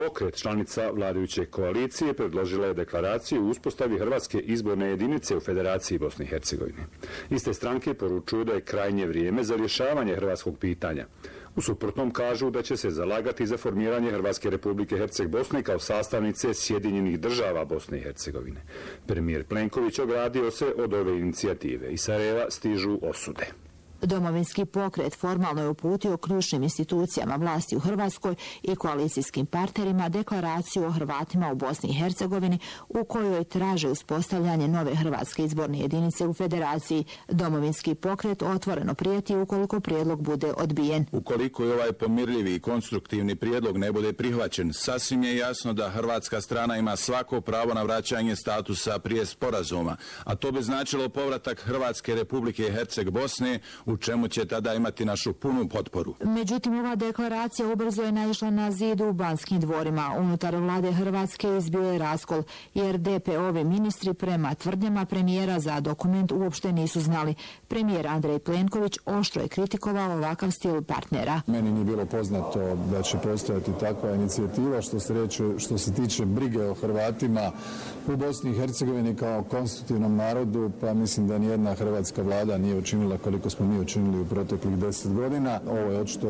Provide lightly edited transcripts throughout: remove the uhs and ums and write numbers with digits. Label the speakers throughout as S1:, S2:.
S1: Pokret članica vladajuće koalicije predložila je deklaraciju o uspostavi Hrvatske izborne jedinice u Federaciji Bosne i Hercegovine. Iste stranke poručuju da je krajnje vrijeme za rješavanje hrvatskog pitanja. U suprotnom kažu da će se zalagati za formiranje Hrvatske Republike Herceg-Bosne kao sastavnice Sjedinjenih država Bosne i Hercegovine. Premijer Plenković ogradio se od ove inicijative. Iz Sarajeva stižu osude.
S2: Domovinski pokret formalno je uputio ključnim institucijama vlasti u Hrvatskoj i koalicijskim partnerima deklaraciju o Hrvatima u Bosni i Hercegovini u kojoj traže uspostavljanje nove Hrvatske izborne jedinice u Federaciji. Domovinski pokret otvoreno prijeti ukoliko prijedlog bude odbijen.
S3: Ukoliko je ovaj pomirljivi i konstruktivni prijedlog ne bude prihvaćen, sasvim je jasno da hrvatska strana ima svako pravo na vraćanje statusa prije sporazuma, a to bi značilo povratak Hrvatske Republike Herceg-Bosne, u čemu će tada imati našu punu potporu.
S2: Međutim, ova deklaracija ubrzo je naišla na zid u Banskim dvorima. Unutar vlade Hrvatske izbio je raskol, jer DP-ovi ministri prema tvrdnjama premijera za dokument uopšte nisu znali. Premijer Andrej Plenković oštro je kritikovao ovakav stil partnera.
S4: Meni nije bilo poznato da će postojati takva inicijativa što se tiče brige o Hrvatima u Bosni i Hercegovini kao konstitutivnom narodu, pa mislim da nijedna hrvatska vlada nije učinila koliko smo mi učinili u proteklih 10 godina. Ovo je očito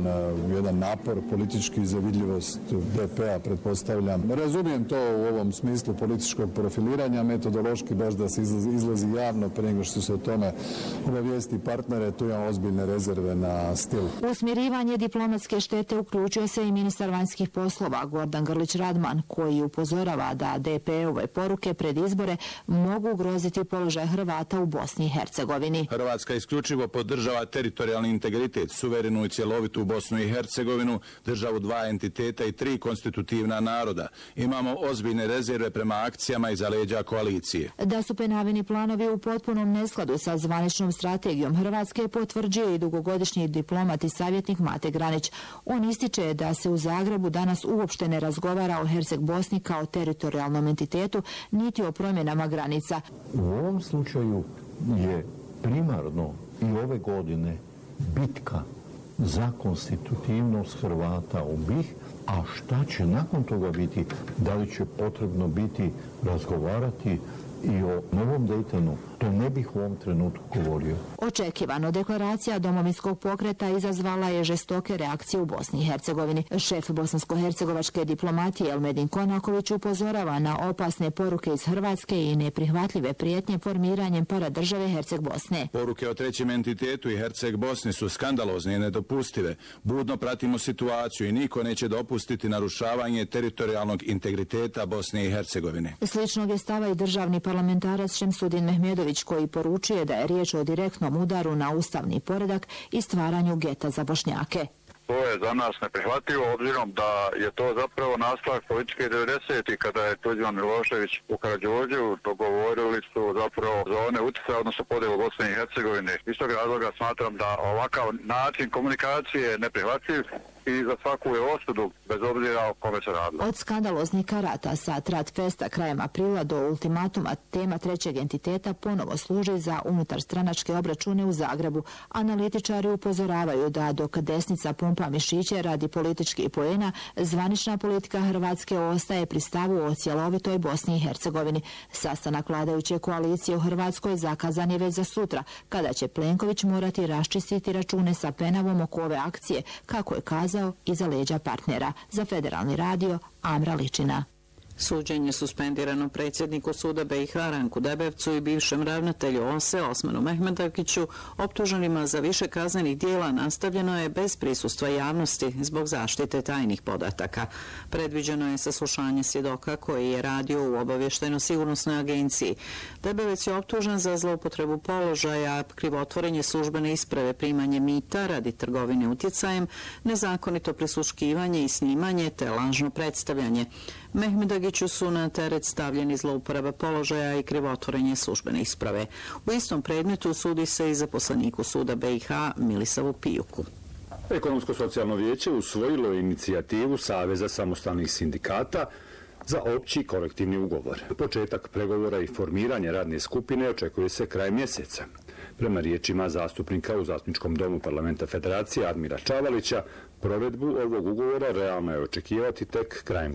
S4: jedan napor politički za vidljivost DP-a, pretpostavljam. Razumijem to u ovom smislu političkog profiliranja, metodološki baš da se izlazi javno pre nego što se o tome obavijesti partnere, tu imam ozbiljne rezerve na stil.
S2: U smirivanje diplomatske štete uključio se i ministar vanjskih poslova Gordan Grlić Radman, koji upozorava da DP-ove poruke pred izbore mogu ugroziti položaj Hrvata u Bosni i Hercegovini.
S3: Hrvatska isključivo podržava teritorijalni integritet, suverenu i cjelovitu Bosnu i Hercegovinu, državu dva entiteta i tri konstitutivna naroda. Imamo ozbiljne rezerve prema akcijama iza leđa koalicije.
S2: Da su Penavini planovi u potpunom neskladu sa zvaničnom strategijom Hrvatske potvrđuje i dugogodišnji diplomat i savjetnik Mate Granić. On ističe da se u Zagrebu danas uopšte ne razgovara o Herceg-Bosni kao teritorijalnom entitetu, niti o promjenama granica.
S5: U ovom slučaju je primarno i ove godine bitka za konstitutivnost Hrvata u BiH, a šta će nakon toga biti, da li će potrebno biti razgovarati i o novom Dejtonu, to ne bih u ovom trenutku govorio.
S2: Očekivano, deklaracija Domovinskog pokreta izazvala je žestoke reakcije u Bosni i Hercegovini. Šef bosansko-hercegovačke diplomatije Elmedin Konaković upozorava na opasne poruke iz Hrvatske i neprihvatljive prijetnje formiranjem paradržave Herceg-Bosne.
S3: Poruke o trećem entitetu i Herceg-Bosni su skandalozne i nedopustive. Budno pratimo situaciju i niko neće dopustiti narušavanje teritorijalnog integriteta Bosne i Hercegovine.
S2: Sličnog je stava i državni parlamentarac Šemsudin Mehmedović, koji poručuje da je riječ o direktnom udaru na ustavni poredak i stvaranju geta za Bošnjake.
S6: To je za nas neprihvatljivo, obzirom da je to zapravo nastavak politike 90-ih, kada je Tuđman Milošević u Karađorđevu dogovorili su zapravo zone utjecaja, odnosno podjelu Bosne i Hercegovine. Iz tog razloga smatram da ovakav način komunikacije je neprihvatljiv i za svaku je osudu, bez obzira o kome se radilo.
S2: Od skandaloznih karata sa Trat Festa krajem aprila do ultimatuma, tema trećeg entiteta ponovo služi za unutarstranačke obračune u Zagrebu. Analitičari upozoravaju da dok desnica pumpa mišiće radi političkih poena, zvanična politika Hrvatske ostaje pri stavu o cjelovitoj Bosni i Hercegovini. Sastanak vladajuće koalicije u Hrvatskoj zakazan je već za sutra, kada će Plenković morati raščistiti račune sa Penavom oko ove akcije, kako je kazao iza leđa partnera. Za Federalni radio, Amra Ličina.
S7: Suđenje suspendirano predsjedniku suda BiH Ranku Debevcu i bivšem ravnatelju OSE Osmanu Mehmedakiću, optuženima za više kaznenih dijela, nastavljeno je bez prisustva javnosti zbog zaštite tajnih podataka. Predviđeno je saslušanje svjedoka koji je radio u obavještajno-sigurnosnoj agenciji. Debevec je optužen za zloupotrebu položaja, krivotvorenje službene isprave, primanje mita radi trgovine utjecajem, nezakonito prisluškivanje i snimanje te lažno predstavljanje. Mehmedagiću su na teret stavljeni zlouporaba položaja i krivotvorenje službene isprave. U istom predmetu sudi se i zaposleniku suda BiH Milisavu Pijuku.
S1: Ekonomsko-socijalno vijeće usvojilo je inicijativu Saveza samostalnih sindikata za opći kolektivni ugovor. Početak pregovora i formiranje radne skupine očekuje se kraj mjeseca. Prema riječima zastupnika u Zastupničkom domu Parlamenta Federacije Admira Čavalića, provedbu ovog ugovora realno je očekivati tek krajem